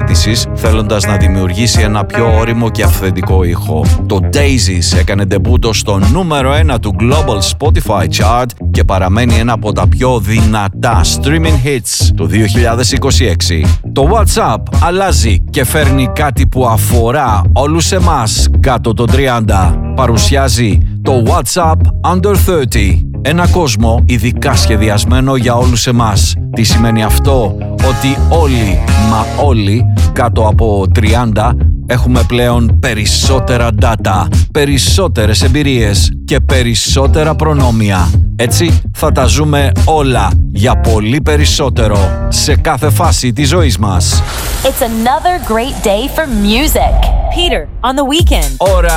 ζήτησης, θέλοντας να δημιουργήσει ένα πιο ώριμο και αυθεντικό ήχο. Το Daisies έκανε ντεμπούτο στο νούμερο 1 του Global Spotify Chart και παραμένει ένα από τα πιο δυνατά streaming hits του 2026. Το WhatsApp αλλάζει και φέρνει κάτι που αφορά όλους εμάς κάτω των 30. Παρουσιάζει το WhatsApp Under 30. Ένα κόσμο ειδικά σχεδιασμένο για όλους εμάς. Τι σημαίνει αυτό? Ότι όλοι, μα όλοι, κάτω από 30 έχουμε πλέον περισσότερα data, περισσότερες εμπειρίες και περισσότερα προνόμια. Έτσι θα τα ζούμε όλα για πολύ περισσότερο σε κάθε φάση της ζωής μας. It's another great day for music. Peter on the weekend. Ώρα